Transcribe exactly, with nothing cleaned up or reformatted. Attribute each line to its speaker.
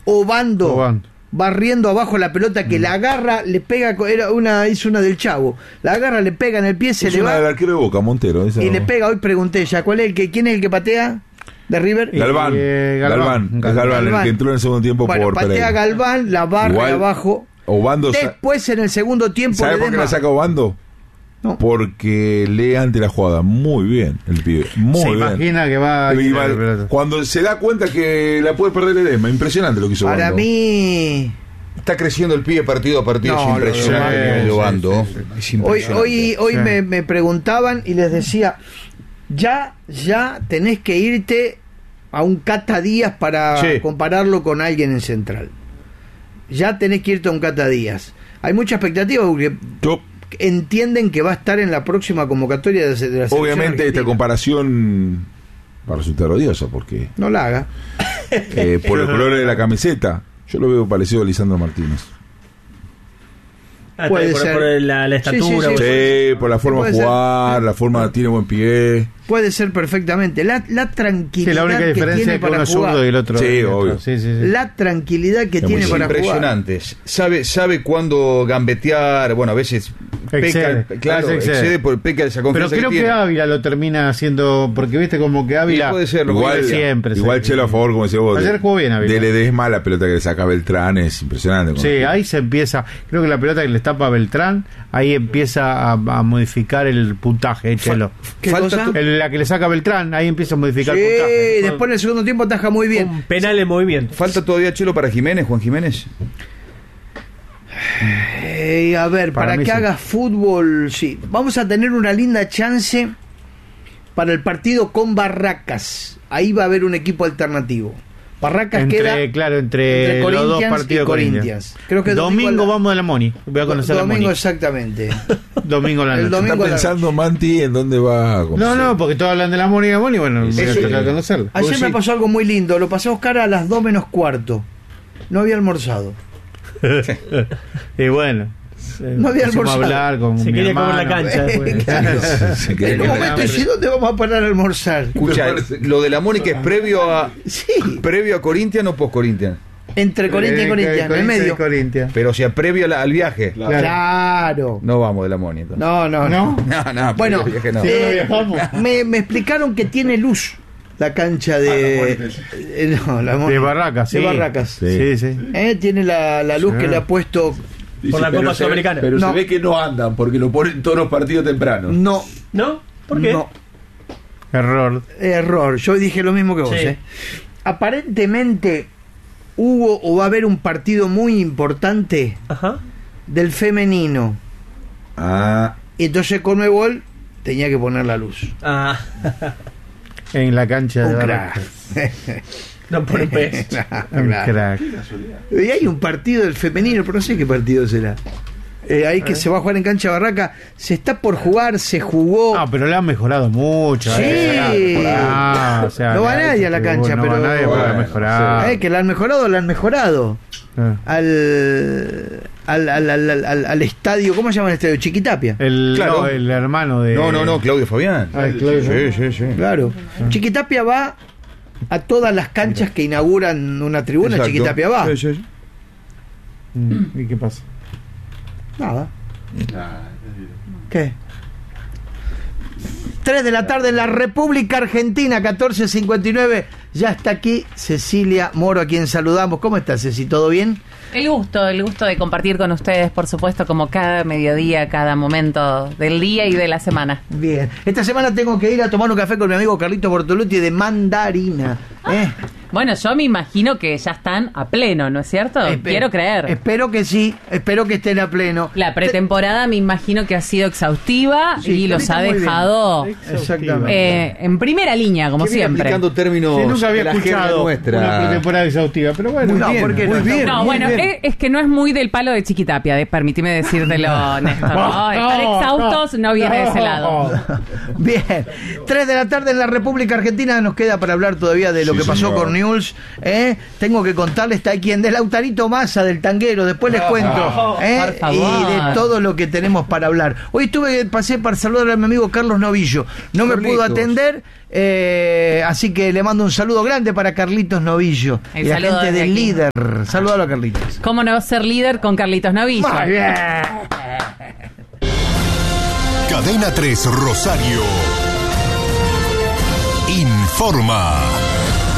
Speaker 1: Obando,
Speaker 2: Obando.
Speaker 1: barriendo abajo la pelota que mm. la agarra, le pega, era una, hizo una del Chavo, la agarra, le pega en el pie, se
Speaker 3: es
Speaker 1: le
Speaker 3: una
Speaker 1: va.
Speaker 3: del arquero de Boca, Montero. Esa
Speaker 1: y
Speaker 3: no.
Speaker 1: le pega, hoy pregunté ya, ¿cuál es el que, quién es el que patea? ¿De River?
Speaker 3: Galván.
Speaker 2: Eh,
Speaker 3: Galván. Galván, Galván, Galván, el que entró en el segundo tiempo
Speaker 1: bueno,
Speaker 3: por
Speaker 1: patea
Speaker 3: Pereira.
Speaker 1: Galván, la barra
Speaker 3: Igual,
Speaker 1: abajo.
Speaker 3: Obando.
Speaker 1: Después en el segundo tiempo.
Speaker 3: ¿Sabe por qué la saca Obando?
Speaker 1: No.
Speaker 3: Porque lee ante la jugada muy bien el pibe, muy
Speaker 2: se
Speaker 3: bien.
Speaker 2: imagina que va a
Speaker 3: va, cuando se da cuenta que la puede perder Ledesma, impresionante lo que hizo
Speaker 1: Para
Speaker 3: Obando.
Speaker 1: mí
Speaker 4: está creciendo el pibe partido a partido,
Speaker 1: no,
Speaker 4: es impresionante
Speaker 2: sí,
Speaker 4: el Obando.
Speaker 2: sí, sí, sí.
Speaker 4: Es impresionante.
Speaker 1: Hoy, hoy, hoy
Speaker 2: sí.
Speaker 1: me, me preguntaban y les decía, ya, ya tenés que irte a un Cata Díaz para
Speaker 4: sí.
Speaker 1: compararlo con alguien en Central. Ya tenés que irte a un Cata Díaz. Hay mucha expectativa porque
Speaker 3: Yo,
Speaker 1: entienden que va a estar en la próxima convocatoria de, de la selección
Speaker 3: obviamente
Speaker 1: argentina.
Speaker 3: esta comparación va a resultar odiosa porque
Speaker 1: no la haga
Speaker 3: eh, por el color de la camiseta yo lo veo parecido a Lisandro Martínez.
Speaker 5: Ah,
Speaker 1: puede
Speaker 5: por,
Speaker 1: ser.
Speaker 5: por la, la estatura.
Speaker 1: Sí, sí, sí.
Speaker 3: Sí, por la forma de jugar, la forma tiene buen pie.
Speaker 1: puede ser perfectamente la, la tranquilidad
Speaker 2: sí, la única
Speaker 1: que
Speaker 2: diferencia
Speaker 1: tiene
Speaker 2: es que
Speaker 1: para
Speaker 2: uno es
Speaker 1: jugar,
Speaker 2: zurdo y el otro
Speaker 3: Sí,
Speaker 2: el otro.
Speaker 3: obvio.
Speaker 2: Sí, sí, sí.
Speaker 1: la tranquilidad que
Speaker 3: Es
Speaker 1: tiene
Speaker 3: muy
Speaker 1: para jugar.
Speaker 4: Impresionante. Sabe, sabe cuándo gambetear, bueno, a veces
Speaker 2: Excede.
Speaker 4: peca, claro,
Speaker 2: A veces excede.
Speaker 4: excede por peca de esa
Speaker 2: Pero
Speaker 4: confianza
Speaker 2: creo
Speaker 4: que
Speaker 2: que,
Speaker 4: tiene.
Speaker 2: Ávila lo termina haciendo, porque viste como que Ávila
Speaker 4: Y puede ser, lo
Speaker 3: Igual,
Speaker 4: que
Speaker 2: siempre.
Speaker 3: igual
Speaker 2: sí.
Speaker 3: Chelo a favor, como decía vos.
Speaker 2: Ayer
Speaker 3: de-
Speaker 2: jugó bien Ávila.
Speaker 3: De Ledesma, la pelota que le saca Beltrán es impresionante.
Speaker 2: Sí, ahí se empieza, creo que la pelota que le tapa a Beltrán, ahí empieza a, a modificar el puntaje, eh, Chelo.
Speaker 1: ¿Qué
Speaker 4: Falta
Speaker 1: cosa?
Speaker 4: tu-
Speaker 2: El- la que le saca a Beltrán, ahí empieza a modificar
Speaker 1: Sí,
Speaker 2: el puntaje.
Speaker 1: después en el segundo tiempo ataja muy bien.
Speaker 5: Un penal en movimiento.
Speaker 4: Falta todavía Chelo para Jiménez, Juan Jiménez.
Speaker 1: Eh, a ver,
Speaker 2: Para
Speaker 1: para,
Speaker 2: mí
Speaker 1: que
Speaker 2: sí.
Speaker 1: haga fútbol, sí. Vamos a tener una linda chance para el partido con Barracas. Ahí va a haber un equipo alternativo. Barracas
Speaker 2: Entre,
Speaker 1: queda
Speaker 2: claro, entre,
Speaker 1: entre
Speaker 2: los dos
Speaker 1: Corinthians
Speaker 2: partidos
Speaker 1: y Corinthians. Creo que
Speaker 2: domingo,
Speaker 1: domingo a la-
Speaker 2: vamos a la Moni. Voy a conocer
Speaker 1: domingo
Speaker 2: la Moni.
Speaker 1: exactamente.
Speaker 2: Domingo a la
Speaker 1: el
Speaker 2: noche.
Speaker 1: domingo
Speaker 3: Está
Speaker 1: a la
Speaker 3: pensando Manti en dónde va a
Speaker 2: No, no, porque todos hablan de la Moni y la Moni, bueno, voy a
Speaker 3: Eso-
Speaker 2: tratar de conocerla.
Speaker 1: Ayer
Speaker 3: Vos
Speaker 1: me
Speaker 3: sí.
Speaker 1: pasó algo muy lindo. Lo pasé a Oscar a las dos menos cuarto. No había almorzado.
Speaker 2: Y bueno,
Speaker 1: No había
Speaker 2: pusimos a
Speaker 1: almorzado.
Speaker 2: hablar con
Speaker 5: Se
Speaker 2: mi
Speaker 5: quería comer la
Speaker 2: hermano.
Speaker 5: cancha después.
Speaker 1: Claro.
Speaker 3: Se
Speaker 1: En
Speaker 3: quería
Speaker 1: un
Speaker 3: quedar-
Speaker 1: momento dice, ¿dónde vamos a parar a almorzar?
Speaker 4: Escucha, lo de la Mónica es previo a
Speaker 1: Sí,
Speaker 4: previo a Corinthians o post Corinthians.
Speaker 1: entre Corinthians y
Speaker 2: Eh,
Speaker 1: Corinthians, en el medio.
Speaker 2: y Corinthians.
Speaker 4: Pero o sea, previo a la- al viaje.
Speaker 1: Claro.
Speaker 4: No vamos de la Mónica. entonces.
Speaker 1: No, no, no.
Speaker 4: No, no,
Speaker 1: Bueno,
Speaker 4: previo al viaje no.
Speaker 2: Sí.
Speaker 1: eh,
Speaker 2: viajamos.
Speaker 1: me, me explicaron que tiene luz la cancha de... eh, no, la Moni.
Speaker 2: De Barracas, sí.
Speaker 1: De Barracas.
Speaker 2: Sí, sí.
Speaker 1: Eh, tiene la, la luz
Speaker 2: Sí.
Speaker 1: que le ha puesto...
Speaker 5: Por la
Speaker 3: pero
Speaker 5: Copa
Speaker 3: se-
Speaker 5: Sudamericana.
Speaker 3: Pero
Speaker 1: No.
Speaker 3: se ve que no andan porque lo ponen todos los partidos tempranos.
Speaker 1: No,
Speaker 5: ¿No? ¿Por qué?
Speaker 1: no.
Speaker 2: Error.
Speaker 1: Error. Yo dije lo mismo que vos.
Speaker 5: Sí.
Speaker 1: Eh. Aparentemente hubo o va a haber un partido muy importante
Speaker 5: Ajá.
Speaker 1: del femenino.
Speaker 3: Ah,
Speaker 1: Y entonces Conmebol tenía que poner la luz.
Speaker 5: Ah,
Speaker 2: En la cancha de
Speaker 1: Un
Speaker 2: Barracas.
Speaker 1: crack.
Speaker 5: no por un pez.
Speaker 2: Un
Speaker 1: Claro.
Speaker 2: crack.
Speaker 1: Y hay un partido del femenino, pero no sé qué partido será. Eh, ahí que se va a jugar en cancha Barraca. Se está por jugar, se jugó.
Speaker 2: Ah, pero le han mejorado mucho.
Speaker 1: Sí.
Speaker 2: eh. Ah, o sea,
Speaker 1: No va
Speaker 2: le-
Speaker 1: nadie a la cancha,
Speaker 2: no
Speaker 1: pero-
Speaker 2: va nadie, pero
Speaker 3: Bueno,
Speaker 2: la ha mejorado.
Speaker 1: Eh, que la han mejorado, la han mejorado.
Speaker 2: Ah.
Speaker 1: Al, al, al, al, al- al estadio, ¿cómo se llama el estadio? Chiquitapia.
Speaker 2: El,
Speaker 4: Claro.
Speaker 2: no, el hermano de.
Speaker 4: No, no, no, Claudio Fabián.
Speaker 2: Ah, el Claudio.
Speaker 4: Sí, sí, sí.
Speaker 1: Claro. Chiquitapia va a todas las canchas que inauguran una tribuna.
Speaker 4: Exacto.
Speaker 1: Chiquitapia va.
Speaker 4: Sí, sí, sí.
Speaker 2: Mm, ¿Y qué pasa?
Speaker 1: Nada. ¿Qué? tres de la tarde en la República Argentina, catorce cincuenta y nueve. Ya está aquí Cecilia Moro, a quien saludamos. ¿Cómo estás, Ceci? ¿Todo bien?
Speaker 6: El gusto, el gusto de compartir con ustedes, por supuesto, como cada mediodía, cada momento del día y de la semana.
Speaker 1: Bien. Esta semana tengo que ir a tomar un café con mi amigo Carlito Bortolucci de Mandarina. ¿Eh?
Speaker 6: Bueno, yo me imagino que ya están a pleno, ¿no es cierto?
Speaker 1: Espe-
Speaker 6: Quiero creer.
Speaker 1: Espero que sí, espero que estén a pleno.
Speaker 6: La pretemporada me imagino que ha sido exhaustiva
Speaker 1: Sí,
Speaker 6: y los
Speaker 1: está
Speaker 6: ha
Speaker 1: muy bien.
Speaker 6: dejado
Speaker 1: Exactamente.
Speaker 6: eh, en primera línea, como
Speaker 4: Qué bien
Speaker 6: siempre.
Speaker 4: aplicando términos
Speaker 2: Sí, nunca había
Speaker 4: de la jerga
Speaker 2: escuchado
Speaker 4: nuestra.
Speaker 2: una pretemporada exhaustiva, pero bueno.
Speaker 1: Muy
Speaker 2: no,
Speaker 1: bien,
Speaker 2: ¿por qué
Speaker 1: muy
Speaker 2: no?
Speaker 1: bien.
Speaker 6: No,
Speaker 1: muy
Speaker 6: bueno,
Speaker 1: bien.
Speaker 6: es, es que no es muy del palo de Chiquitapia, de, permíteme decírtelo, Néstor. No,
Speaker 2: No,
Speaker 6: estar
Speaker 2: no,
Speaker 6: exhaustos no, viene de ese lado.
Speaker 1: Bien, tres de la tarde en la República Argentina. Nos queda para hablar todavía de lo
Speaker 3: Sí,
Speaker 1: que pasó
Speaker 3: señor.
Speaker 1: con News, ¿eh? Tengo que contarles, está quien de Lautarito Massa, del tanguero, después les cuento, ¿eh?
Speaker 6: por favor.
Speaker 1: Y de todo lo que tenemos para hablar. Hoy estuve, pasé para saludar a mi amigo Carlos Novillo, no me pudo
Speaker 3: Carlitos.
Speaker 1: atender, eh, así que le mando un saludo grande para Carlitos Novillo,
Speaker 6: El
Speaker 1: y la
Speaker 6: saludo
Speaker 1: gente
Speaker 6: desde
Speaker 1: del
Speaker 6: aquí.
Speaker 1: Líder. Saludalo a Carlitos.
Speaker 6: ¿Cómo no ser líder con Carlitos Novillo?
Speaker 1: Muy bien.
Speaker 7: Cadena tres Rosario informa.